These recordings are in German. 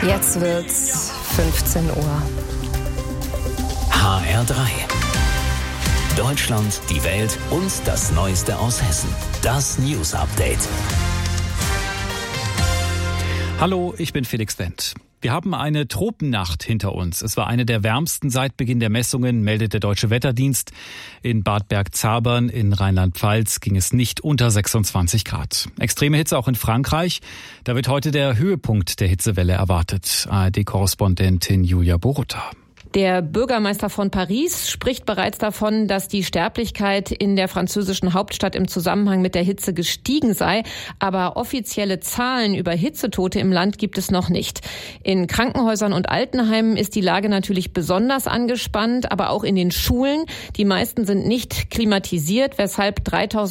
Jetzt wird's 15 Uhr. HR3. Deutschland, die Welt und das Neueste aus Hessen. Das News Update. Hallo, ich bin Felix Wendt. Wir haben eine Tropennacht hinter uns. Es war eine der wärmsten seit Beginn der Messungen, meldet der Deutsche Wetterdienst. In Bad Bergzabern in Rheinland-Pfalz ging es nicht unter 26 Grad. Extreme Hitze auch in Frankreich. Da wird heute der Höhepunkt der Hitzewelle erwartet. ARD-Korrespondentin Julia Boruta. Der Bürgermeister von Paris spricht bereits davon, dass die Sterblichkeit in der französischen Hauptstadt im Zusammenhang mit der Hitze gestiegen sei. Aber offizielle Zahlen über Hitzetote im Land gibt es noch nicht. In Krankenhäusern und Altenheimen ist die Lage natürlich besonders angespannt, aber auch in den Schulen. Die meisten sind nicht klimatisiert, weshalb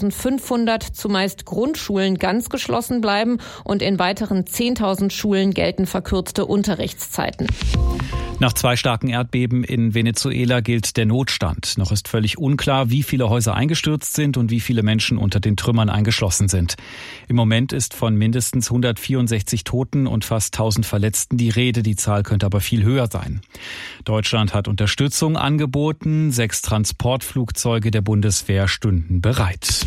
3.500 zumeist Grundschulen ganz geschlossen bleiben und in weiteren 10.000 Schulen gelten verkürzte Unterrichtszeiten. Nach 2 starken Erdbeben in Venezuela gilt der Notstand. Noch ist völlig unklar, wie viele Häuser eingestürzt sind und wie viele Menschen unter den Trümmern eingeschlossen sind. Im Moment ist von mindestens 164 Toten und fast 1000 Verletzten die Rede. Die Zahl könnte aber viel höher sein. Deutschland hat Unterstützung angeboten. 6 Transportflugzeuge der Bundeswehr stünden bereit.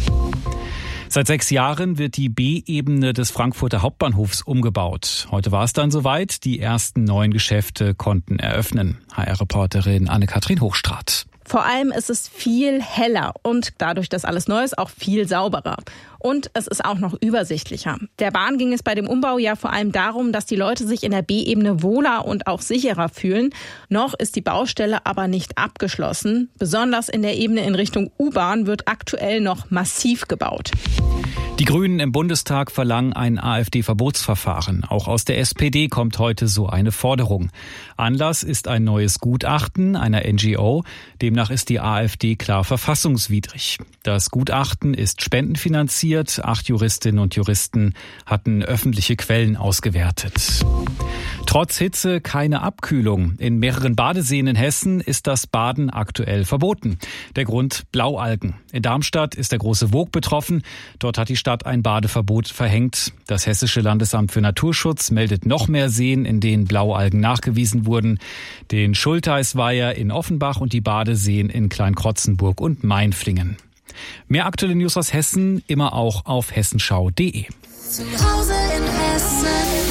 Seit 6 Jahren wird die B-Ebene des Frankfurter Hauptbahnhofs umgebaut. Heute war es dann soweit. Die ersten 9 Geschäfte konnten eröffnen. HR-Reporterin Anne-Kathrin Hochstraat. Vor allem ist es viel heller und dadurch, dass alles neu ist, auch viel sauberer. Und es ist auch noch übersichtlicher. Der Bahn ging es bei dem Umbau ja vor allem darum, dass die Leute sich in der B-Ebene wohler und auch sicherer fühlen. Noch ist die Baustelle aber nicht abgeschlossen. Besonders in der Ebene in Richtung U-Bahn wird aktuell noch massiv gebaut. Die Grünen im Bundestag verlangen ein AfD-Verbotsverfahren. Auch aus der SPD kommt heute so eine Forderung. Anlass ist ein neues Gutachten einer NGO. Demnach ist die AfD klar verfassungswidrig. Das Gutachten ist spendenfinanziert. 8 Juristinnen und Juristen hatten öffentliche Quellen ausgewertet. Trotz Hitze keine Abkühlung. In mehreren Badeseen in Hessen ist das Baden aktuell verboten. Der Grund: Blaualgen. In Darmstadt ist der Große Woog betroffen. Dort hat die Stadt ein Badeverbot verhängt. Das Hessische Landesamt für Naturschutz meldet noch mehr Seen, in denen Blaualgen nachgewiesen wurden. Den Schulteisweiher in Offenbach und die Badeseen in Kleinkrotzenburg und Mainflingen. Mehr aktuelle News aus Hessen immer auch auf hessenschau.de. Zu Hause in Hessen.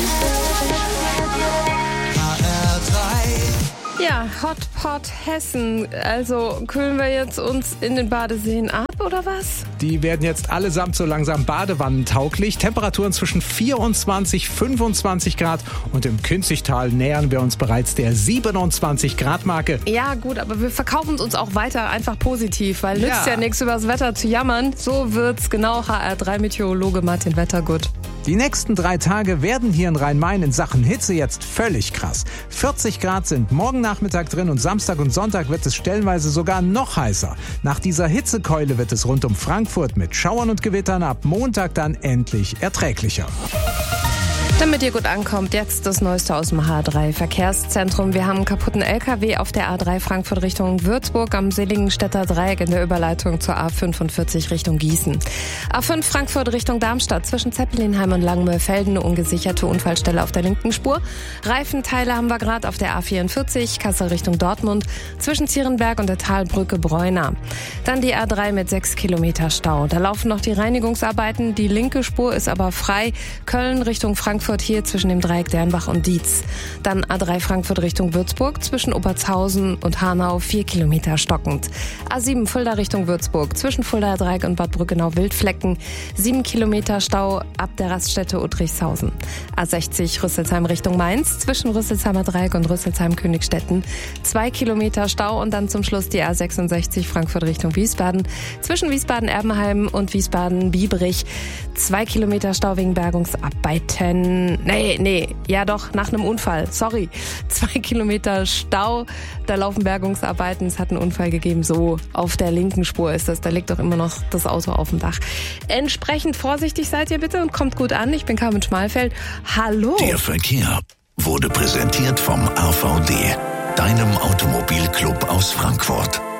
Ja, Hotpot Hessen. Also kühlen wir jetzt uns in den Badeseen ab, oder was? Die werden jetzt allesamt so langsam badewannentauglich. Temperaturen zwischen 24, 25 Grad und im Künzigtal nähern wir uns bereits der 27 Grad Marke. Ja gut, aber wir verkaufen es uns auch weiter einfach positiv, weil nützt ja nichts, über das Wetter zu jammern. So wird's, genau, HR3-Meteorologe Martin Wettergut. Die nächsten 3 Tage werden hier in Rhein-Main in Sachen Hitze jetzt völlig krass. 40 Grad sind morgen Nachmittag drin und Samstag und Sonntag wird es stellenweise sogar noch heißer. Nach dieser Hitzekeule wird es rund um Frankfurt mit Schauern und Gewittern ab Montag dann endlich erträglicher. Damit ihr gut ankommt, jetzt das Neueste aus dem HR3 Verkehrszentrum. Wir haben einen kaputten LKW auf der A3 Frankfurt Richtung Würzburg am Seligenstädter Dreieck in der Überleitung zur A45 Richtung Gießen. A5 Frankfurt Richtung Darmstadt zwischen Zeppelinheim und Langenmühlfelden eine ungesicherte Unfallstelle auf der linken Spur. Reifenteile haben wir gerade auf der A44 Kassel Richtung Dortmund zwischen Zierenberg und der Talbrücke Bräuna. Dann die A3 mit 6 Kilometer Stau. Da laufen noch die Reinigungsarbeiten. Die linke Spur ist aber frei. Köln Richtung Frankfurt hier zwischen dem Dreieck Dernbach und Dietz. Dann A3 Frankfurt Richtung Würzburg zwischen Obertshausen und Hanau 4 Kilometer stockend. A7 Fulda Richtung Würzburg zwischen Fuldaer Dreieck und Bad Brückenau-Wildflecken 7 Kilometer Stau ab der Raststätte Uttrichshausen. A60 Rüsselsheim Richtung Mainz zwischen Rüsselsheimer Dreieck und Rüsselsheim-Königstetten 2 Kilometer Stau und dann zum Schluss die A66 Frankfurt Richtung Wiesbaden zwischen Wiesbaden-Erbenheim und Wiesbaden-Biebrich 2 Kilometer Stau wegen Bergungsarbeiten. Nach einem Unfall. 2 Kilometer Stau, da laufen Bergungsarbeiten. Es hat einen Unfall gegeben. So, auf der linken Spur ist das. Da liegt doch immer noch das Auto auf dem Dach. Entsprechend vorsichtig seid ihr bitte und kommt gut an. Ich bin Carmen Schmalfeld. Hallo. Der Verkehr wurde präsentiert vom AVD, deinem Automobilclub aus Frankfurt.